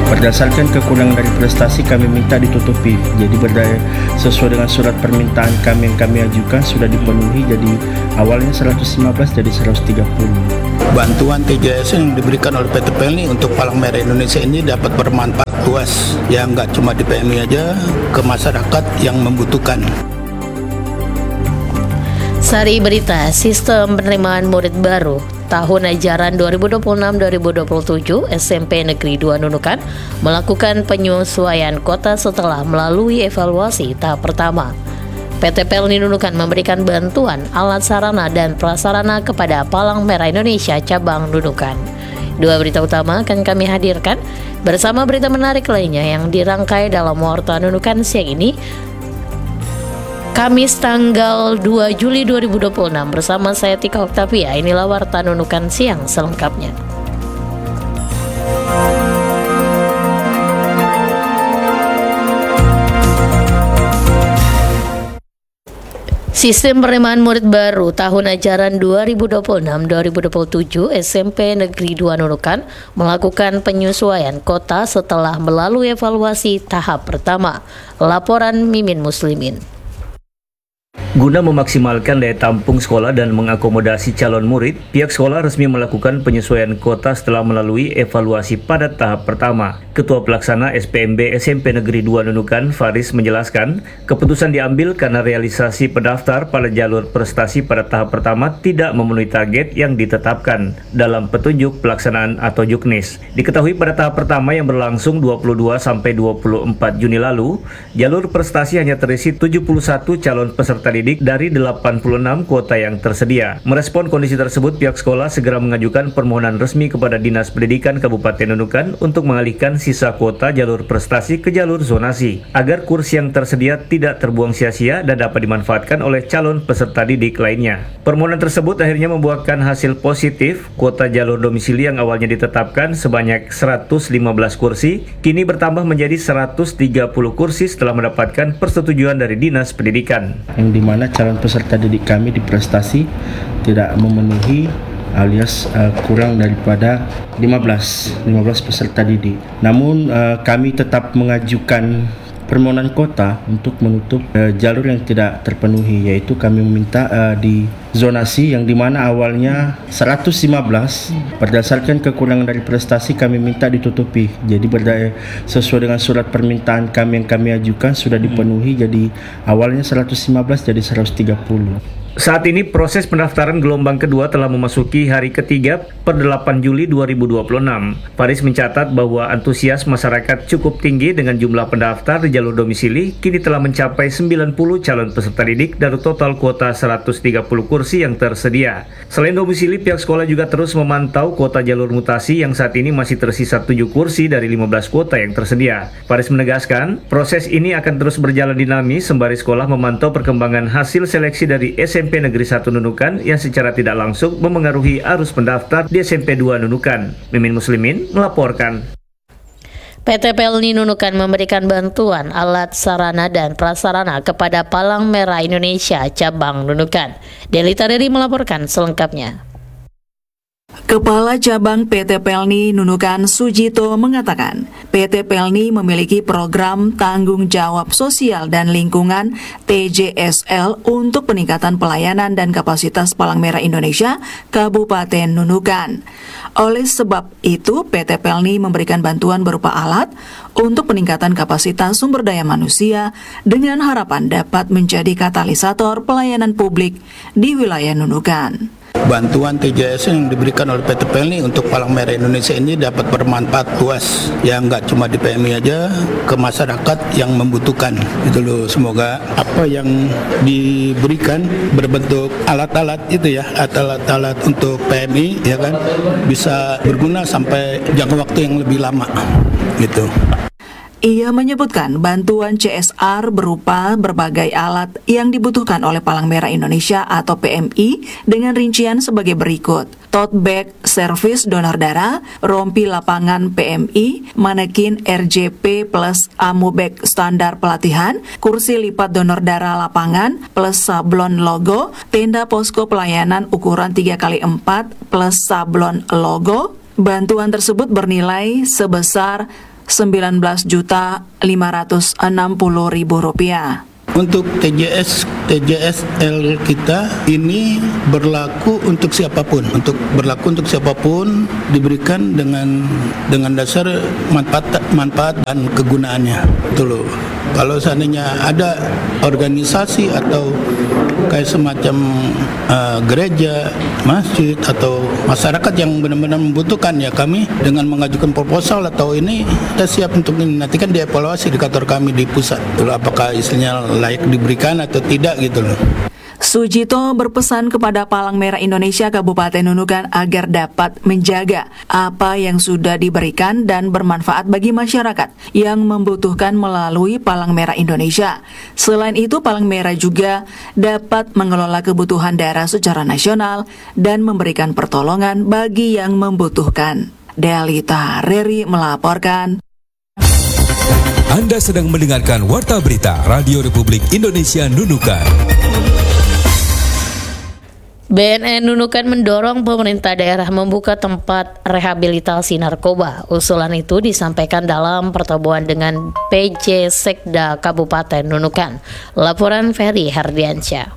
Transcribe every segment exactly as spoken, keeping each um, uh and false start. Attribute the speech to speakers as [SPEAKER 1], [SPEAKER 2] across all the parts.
[SPEAKER 1] Berdasarkan kekurangan dari prestasi, kami minta ditutupi. Jadi berdaya sesuai dengan surat permintaan kami yang kami ajukan sudah dipenuhi. Jadi awalnya seratus lima belas jadi seratus tiga puluh.
[SPEAKER 2] Bantuan T J S yang diberikan oleh P T P L N I untuk Palang Merah Indonesia ini dapat bermanfaat luas, ya nggak cuma di P M I aja, ke masyarakat yang membutuhkan.
[SPEAKER 3] Sari Berita, Sistem Penerimaan Murid Baru tahun ajaran dua ribu dua puluh enam dua ribu dua puluh tujuh S M P Negeri dua Nunukan melakukan penyesuaian kuota setelah melalui evaluasi tahap pertama. P T P L N I Nunukan memberikan bantuan alat sarana dan prasarana kepada Palang Merah Indonesia cabang Nunukan. Dua berita utama akan kami hadirkan bersama berita menarik lainnya yang dirangkai dalam Warta Nunukan siang ini, Kamis tanggal dua Juli dua ribu dua puluh enam, bersama saya Tika Oktavia. Inilah Warta Nunukan siang selengkapnya. Sistem penerimaan murid baru tahun ajaran dua ribu dua puluh enam dua ribu dua puluh tujuh S M P Negeri dua Nunukan melakukan penyesuaian kuota setelah melalui evaluasi tahap pertama. Laporan Mimin Muslimin.
[SPEAKER 4] Guna memaksimalkan daya tampung sekolah dan mengakomodasi calon murid, pihak sekolah resmi melakukan penyesuaian kuota setelah melalui evaluasi pada tahap pertama. Ketua Pelaksana S P M B S M P Negeri dua Nunukan, Faris, menjelaskan, keputusan diambil karena realisasi pendaftar pada jalur prestasi pada tahap pertama tidak memenuhi target yang ditetapkan dalam petunjuk pelaksanaan atau Juknis. Diketahui pada tahap pertama yang berlangsung dua puluh dua sampai dua puluh empat Juni lalu, jalur prestasi hanya terisi tujuh puluh satu calon peserta didik dari delapan puluh enam kuota yang tersedia. Merespon kondisi tersebut, pihak sekolah segera mengajukan permohonan resmi kepada Dinas Pendidikan Kabupaten Nunukan untuk mengalihkan sisa kuota jalur prestasi ke jalur zonasi, agar kursi yang tersedia tidak terbuang sia-sia dan dapat dimanfaatkan oleh calon peserta didik lainnya. Permohonan tersebut akhirnya membuahkan hasil positif. Kuota jalur domisili yang awalnya ditetapkan sebanyak seratus lima belas kursi, kini bertambah menjadi seratus tiga puluh kursi setelah mendapatkan persetujuan dari Dinas Pendidikan.
[SPEAKER 1] Yang dimana calon peserta didik kami di prestasi tidak memenuhi alias uh, kurang daripada lima belas peserta didik. Namun uh, kami tetap mengajukan permohonan kuota untuk menutup uh, jalur yang tidak terpenuhi, yaitu kami meminta uh, di zonasi yang dimana awalnya seratus lima belas, berdasarkan kekurangan dari prestasi kami minta ditutupi. Jadi berdaya sesuai dengan surat permintaan kami yang kami ajukan sudah dipenuhi. Jadi awalnya seratus lima belas jadi seratus tiga puluh.
[SPEAKER 4] Saat ini proses pendaftaran gelombang kedua telah memasuki hari ketiga per delapan Juli dua ribu dua puluh enam. Faris mencatat bahwa antusias masyarakat cukup tinggi dengan jumlah pendaftar di jalur domisili kini telah mencapai sembilan puluh calon peserta didik dari total kuota seratus tiga puluh kursi yang tersedia. Selain domisili, pihak sekolah juga terus memantau kuota jalur mutasi yang saat ini masih tersisa tujuh kursi dari lima belas kuota yang tersedia. Faris menegaskan, proses ini akan terus berjalan dinamis sembari sekolah memantau perkembangan hasil seleksi dari S M P Negeri satu Nunukan yang secara tidak langsung memengaruhi arus pendaftar di S M P dua Nunukan. Mimin Muslimin melaporkan.
[SPEAKER 3] P T P L N I Nunukan memberikan bantuan alat sarana dan prasarana kepada Palang Merah Indonesia cabang Nunukan. Delita Reri melaporkan selengkapnya.
[SPEAKER 5] Kepala Cabang P T P L N I Nunukan Sujito mengatakan, P T P L N I memiliki program tanggung jawab sosial dan lingkungan T J S L untuk peningkatan pelayanan dan kapasitas Palang Merah Indonesia Kabupaten Nunukan. Oleh sebab itu, P T P L N I memberikan bantuan berupa alat untuk peningkatan kapasitas sumber daya manusia dengan harapan dapat menjadi katalisator pelayanan publik di wilayah Nunukan.
[SPEAKER 2] Bantuan T J S yang diberikan oleh P T P L N I untuk Palang Merah Indonesia ini dapat bermanfaat luas, ya nggak cuma di P M I aja, ke masyarakat yang membutuhkan. Itu loh, semoga apa yang diberikan berbentuk alat-alat itu ya, alat-alat untuk P M I ya kan, bisa berguna sampai jangka waktu yang lebih lama gitu.
[SPEAKER 5] Ia menyebutkan bantuan C S R berupa berbagai alat yang dibutuhkan oleh Palang Merah Indonesia atau P M I dengan rincian sebagai berikut: tote bag servis donor darah, rompi lapangan P M I, manekin R J P plus amubag standar pelatihan, kursi lipat donor darah lapangan plus sablon logo, tenda posko pelayanan ukuran tiga kali empat plus sablon logo. Bantuan tersebut bernilai sebesar sembilan belas juta lima ratus enam puluh ribu rupiah.
[SPEAKER 2] Untuk T J S T J S L kita ini berlaku untuk siapapun, untuk berlaku untuk siapapun, diberikan dengan dengan dasar manfaat manfaat dan kegunaannya. Itu loh. Kalau seandainya ada organisasi atau kayak semacam uh, gereja, masjid atau masyarakat yang benar-benar membutuhkan, ya kami dengan mengajukan proposal atau ini kita siap untuk ini. Nanti kan dievaluasi di kantor kami di pusat. Lalu apakah istilahnya layak diberikan atau tidak gitu loh.
[SPEAKER 5] Sujito berpesan kepada Palang Merah Indonesia Kabupaten Nunukan agar dapat menjaga apa yang sudah diberikan dan bermanfaat bagi masyarakat yang membutuhkan melalui Palang Merah Indonesia. Selain itu, Palang Merah juga dapat mengelola kebutuhan daerah secara nasional dan memberikan pertolongan bagi yang membutuhkan. Delita Reri melaporkan.
[SPEAKER 6] Anda sedang mendengarkan Warta Berita Radio Republik Indonesia Nunukan.
[SPEAKER 3] B N N Nunukan mendorong pemerintah daerah membuka tempat rehabilitasi narkoba. Usulan itu disampaikan dalam pertemuan dengan P J Sekda Kabupaten Nunukan. Laporan Ferry Hardiansyah.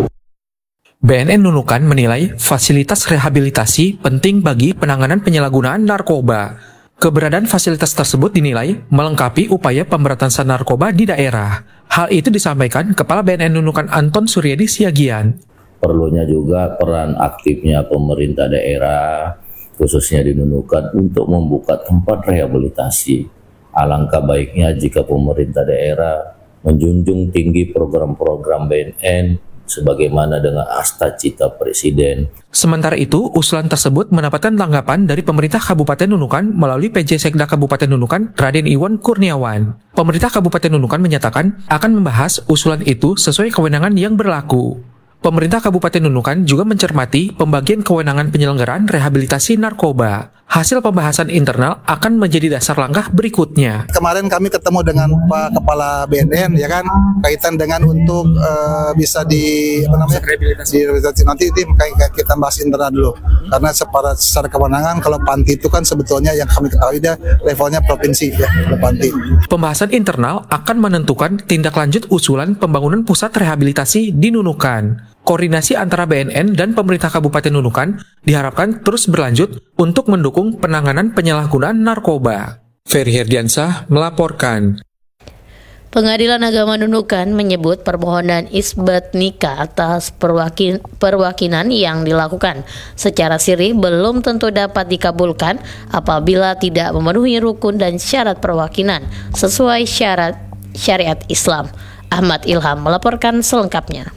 [SPEAKER 7] B N N Nunukan menilai fasilitas rehabilitasi penting bagi penanganan penyalahgunaan narkoba. Keberadaan fasilitas tersebut dinilai melengkapi upaya pemberantasan narkoba di daerah. Hal itu disampaikan Kepala B N N Nunukan Anton Suryadi Siagian.
[SPEAKER 8] Perlunya juga peran aktifnya pemerintah daerah, khususnya di Nunukan, untuk membuka tempat rehabilitasi. Alangkah baiknya jika pemerintah daerah menjunjung tinggi program-program B N N sebagaimana dengan asta cita Presiden.
[SPEAKER 7] Sementara itu, usulan tersebut mendapatkan tanggapan dari pemerintah Kabupaten Nunukan melalui P J Sekda Kabupaten Nunukan, Raden Iwan Kurniawan. Pemerintah Kabupaten Nunukan menyatakan akan membahas usulan itu sesuai kewenangan yang berlaku. Pemerintah Kabupaten Nunukan juga mencermati pembagian kewenangan penyelenggaraan rehabilitasi narkoba. Hasil pembahasan internal akan menjadi dasar langkah berikutnya.
[SPEAKER 9] Kemarin kami ketemu dengan Pak Kepala B N N, ya kan, kaitan dengan untuk uh, bisa di apa namanya rehabilitasi. Di, nanti tim kayak kita bahas internal dulu. Karena secara, secara kewenangan kalau panti itu kan sebetulnya yang kami ketahui dia levelnya provinsi ya, panti.
[SPEAKER 7] Pembahasan internal akan menentukan tindak lanjut usulan pembangunan pusat rehabilitasi di Nunukan. Koordinasi antara B N N dan pemerintah Kabupaten Nunukan diharapkan terus berlanjut untuk mendukung penanganan penyalahgunaan narkoba. Ferry Herdiansah melaporkan.
[SPEAKER 3] Pengadilan Agama Nunukan menyebut permohonan isbat nikah atas perwakin, perwakinan yang dilakukan secara siri belum tentu dapat dikabulkan apabila tidak memenuhi rukun dan syarat perwakinan sesuai syarat syariat Islam. Ahmad Ilham melaporkan selengkapnya.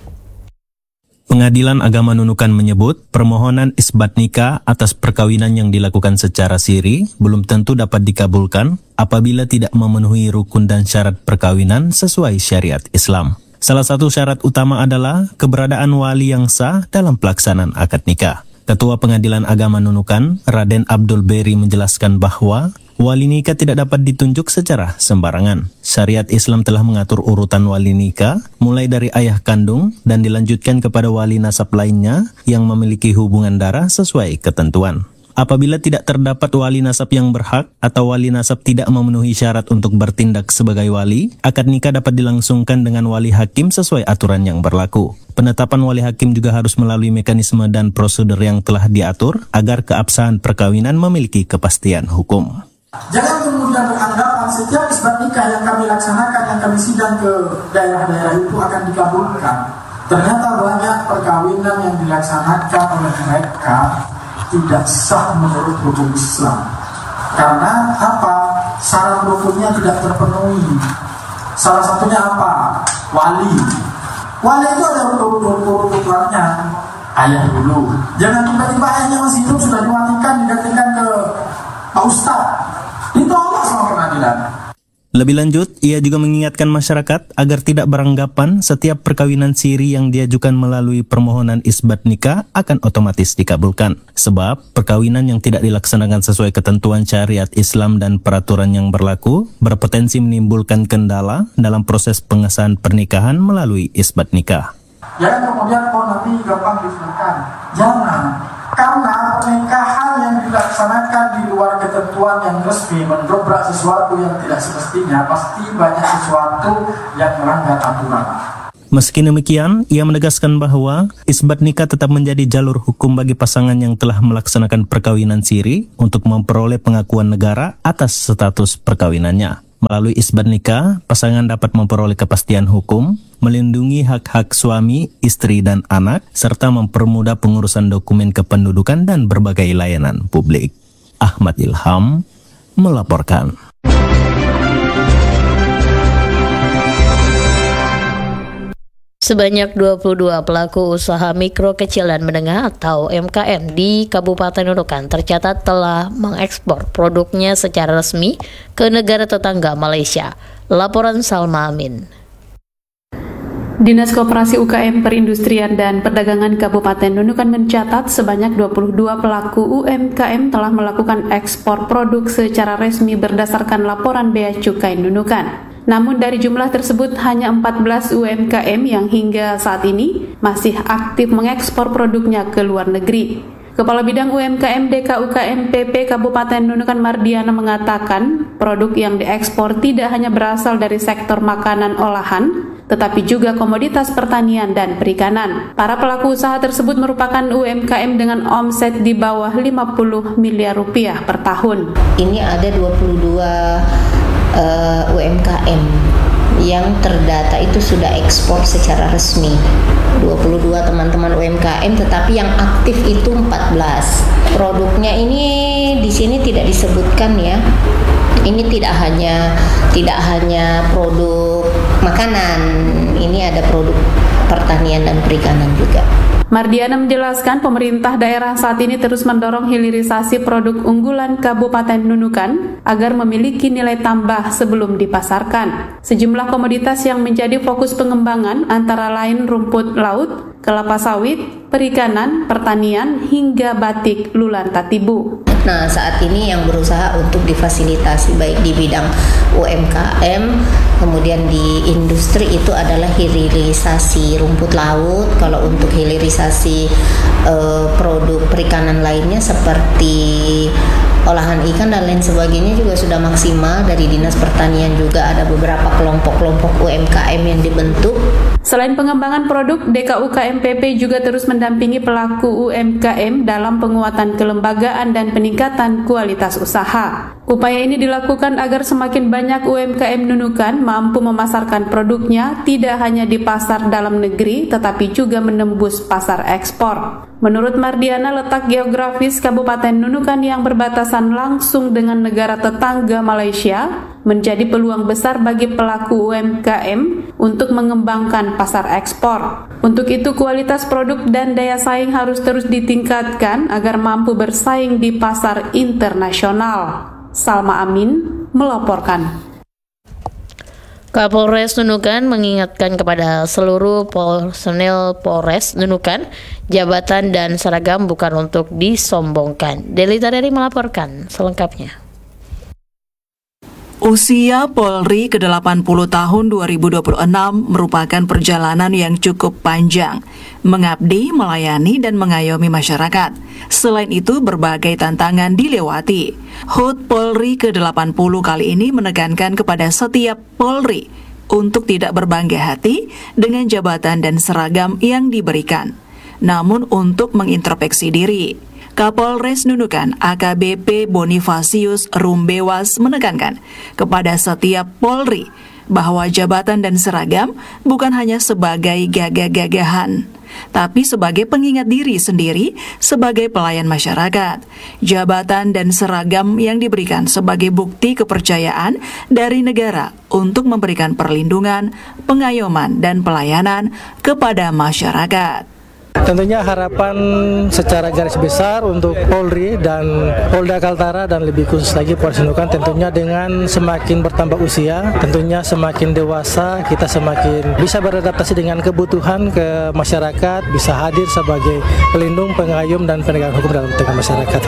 [SPEAKER 10] Pengadilan Agama Nunukan menyebut permohonan isbat nikah atas perkawinan yang dilakukan secara siri belum tentu dapat dikabulkan apabila tidak memenuhi rukun dan syarat perkawinan sesuai syariat Islam. Salah satu syarat utama adalah keberadaan wali yang sah dalam pelaksanaan akad nikah. Ketua Pengadilan Agama Nunukan, Raden Abdul Beri menjelaskan bahwa wali nikah tidak dapat ditunjuk secara sembarangan. Syariat Islam telah mengatur urutan wali nikah, mulai dari ayah kandung dan dilanjutkan kepada wali nasab lainnya yang memiliki hubungan darah sesuai ketentuan. Apabila tidak terdapat wali nasab yang berhak atau wali nasab tidak memenuhi syarat untuk bertindak sebagai wali, akad nikah dapat dilangsungkan dengan wali hakim sesuai aturan yang berlaku. Penetapan wali hakim juga harus melalui mekanisme dan prosedur yang telah diatur agar keabsahan perkawinan memiliki kepastian hukum.
[SPEAKER 11] Jangan kemudian beranggapan setiap isbat nikah yang kami laksanakan, yang kami sidang ke daerah-daerah itu akan dikabulkan. Ternyata banyak perkawinan yang dilaksanakan oleh mereka tidak sah menurut hukum Islam. Karena apa? Syarat rukunnya tidak terpenuhi. Salah satunya apa? Wali. Wali itu ada urut-urutannya. Ayah dulu. Jangan tiba-tiba ayahnya masih hidup sudah dimatikan, digantikan ke Pak Ustadz. Ditolak sama pengadilan.
[SPEAKER 10] Lebih lanjut, ia juga mengingatkan masyarakat agar tidak beranggapan setiap perkawinan siri yang diajukan melalui permohonan isbat nikah akan otomatis dikabulkan. Sebab, perkawinan yang tidak dilaksanakan sesuai ketentuan syariat Islam dan peraturan yang berlaku berpotensi menimbulkan kendala dalam proses pengesahan pernikahan melalui isbat nikah.
[SPEAKER 11] Jangan kemudian, oh nanti gampang diselesaikan. Jangan. Karena pernikahan yang dilaksanakan di luar ketentuan yang resmi mendobrak sesuatu yang tidak semestinya, pasti banyak sesuatu yang melanggar aturan.
[SPEAKER 10] Meski demikian, ia menegaskan bahwa isbat nikah tetap menjadi jalur hukum bagi pasangan yang telah melaksanakan perkawinan siri untuk memperoleh pengakuan negara atas status perkawinannya. Melalui isbat nikah, pasangan dapat memperoleh kepastian hukum, melindungi hak-hak suami, istri, dan anak, serta mempermudah pengurusan dokumen kependudukan dan berbagai layanan publik. Ahmad Ilham melaporkan.
[SPEAKER 3] Sebanyak dua puluh dua pelaku usaha mikro kecil dan menengah atau M K M di Kabupaten Nunukan tercatat telah mengekspor produknya secara resmi ke negara tetangga Malaysia. Laporan Salma Amin.
[SPEAKER 12] Dinas Koperasi U K M Perindustrian dan Perdagangan Kabupaten Nunukan mencatat sebanyak dua puluh dua pelaku U M K M telah melakukan ekspor produk secara resmi berdasarkan laporan Bea Cukai Nunukan. Namun dari jumlah tersebut hanya empat belas U M K M yang hingga saat ini masih aktif mengekspor produknya ke luar negeri. Kepala Bidang U M K M D K U K M P P Kabupaten Nunukan Mardiana mengatakan produk yang diekspor tidak hanya berasal dari sektor makanan olahan, tetapi juga komoditas pertanian dan perikanan. Para pelaku usaha tersebut merupakan U M K M dengan omset di bawah lima puluh miliar rupiah per tahun.
[SPEAKER 13] Ini ada dua puluh dua Uh, U M K M yang terdata itu sudah ekspor secara resmi. Dua puluh dua teman-teman U M K M, tetapi yang aktif itu empat belas. Produknya ini di sini tidak disebutkan ya. Ini tidak hanya tidak hanya produk makanan, ini ada produk pertanian dan perikanan juga.
[SPEAKER 12] Mardiana menjelaskan pemerintah daerah saat ini terus mendorong hilirisasi produk unggulan Kabupaten Nunukan agar memiliki nilai tambah sebelum dipasarkan. Sejumlah komoditas yang menjadi fokus pengembangan antara lain rumput laut, kelapa sawit, perikanan, pertanian, hingga batik Lulan Tatibu.
[SPEAKER 13] Nah, saat ini yang berusaha untuk difasilitasi baik di bidang U M K M, kemudian di industri itu adalah hilirisasi rumput laut. Kalau untuk hilirisasi eh, produk perikanan lainnya seperti olahan ikan dan lain sebagainya juga sudah maksimal. Dari Dinas Pertanian juga ada beberapa kelompok-kelompok U M K M yang dibentuk.
[SPEAKER 12] Selain pengembangan produk, D K U K M P P juga terus mendampingi pelaku U M K M dalam penguatan kelembagaan dan peningkatan kualitas usaha. Upaya ini dilakukan agar semakin banyak U M K M Nunukan mampu memasarkan produknya tidak hanya di pasar dalam negeri tetapi juga menembus pasar ekspor. Menurut Mardiana, letak geografis Kabupaten Nunukan yang berbatasan langsung dengan negara tetangga Malaysia menjadi peluang besar bagi pelaku U M K M untuk mengembangkan pasar ekspor. Untuk itu, kualitas produk dan daya saing harus terus ditingkatkan agar mampu bersaing di pasar internasional. Salma Amin melaporkan.
[SPEAKER 3] Kapolres Nunukan mengingatkan kepada seluruh personel Polres Nunukan, jabatan dan seragam bukan untuk disombongkan. Delita dari melaporkan selengkapnya.
[SPEAKER 5] Usia Polri ke delapan puluh tahun dua ribu dua puluh enam merupakan perjalanan yang cukup panjang, mengabdi, melayani, dan mengayomi masyarakat. Selain itu, berbagai tantangan dilewati. H U T Polri ke delapan puluh kali ini menekankan kepada setiap Polri untuk tidak berbangga hati dengan jabatan dan seragam yang diberikan, namun untuk mengintrospeksi diri. Kapolres Nunukan A K B P Bonifasius Rumbewas menekankan kepada setiap Polri bahwa jabatan dan seragam bukan hanya sebagai gagah-gagahan, tapi sebagai pengingat diri sendiri sebagai pelayan masyarakat. Jabatan dan seragam yang diberikan sebagai bukti kepercayaan dari negara untuk memberikan perlindungan, pengayoman, dan pelayanan kepada masyarakat.
[SPEAKER 14] Tentunya harapan secara garis besar untuk Polri dan Polda Kaltara dan lebih khusus lagi Polres Nunukan, tentunya dengan semakin bertambah usia, tentunya semakin dewasa, kita semakin bisa beradaptasi dengan kebutuhan ke masyarakat, bisa hadir sebagai pelindung, pengayom, dan penegakan hukum dalam tengah masyarakat.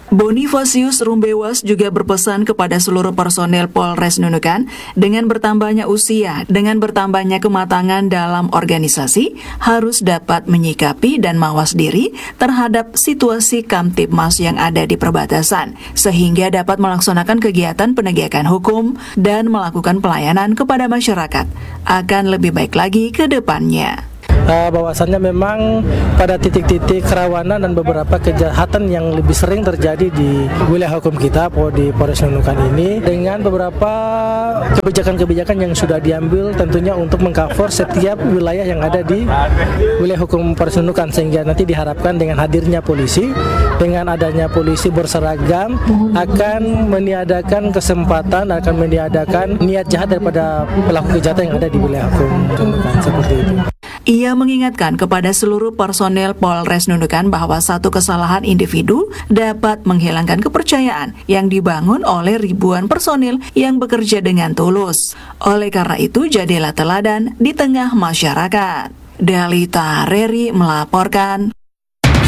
[SPEAKER 5] Bonifasius Rumbewas juga berpesan kepada seluruh personel Polres Nunukan dengan bertambahnya usia, dengan bertambahnya kematangan dalam organisasi, harus dapat menyikapi dan mawas diri terhadap situasi Kamtibmas yang ada di perbatasan, sehingga dapat melaksanakan kegiatan penegakan hukum dan melakukan pelayanan kepada masyarakat akan lebih baik lagi ke depannya.
[SPEAKER 14] Uh, bahwasannya memang pada titik-titik kerawanan dan beberapa kejahatan yang lebih sering terjadi di wilayah hukum kita di Polres Nunukan ini, dengan beberapa kebijakan-kebijakan yang sudah diambil tentunya untuk mengcover setiap wilayah yang ada di wilayah hukum Polres Nunukan, sehingga nanti diharapkan dengan hadirnya polisi, dengan adanya polisi berseragam, akan meniadakan kesempatan, akan meniadakan niat jahat daripada pelaku kejahatan yang ada di wilayah hukum Nunukan, seperti itu.
[SPEAKER 5] Ia mengingatkan kepada seluruh personel Polres Nunukan bahwa satu kesalahan individu dapat menghilangkan kepercayaan yang dibangun oleh ribuan personil yang bekerja dengan tulus. Oleh karena itu, jadilah teladan di tengah masyarakat. Dalita Reri melaporkan.